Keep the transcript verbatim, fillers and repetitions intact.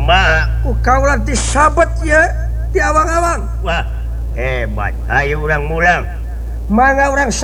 kau disabet ya di awang-awang Wah hebat ayo urang mulang mana orang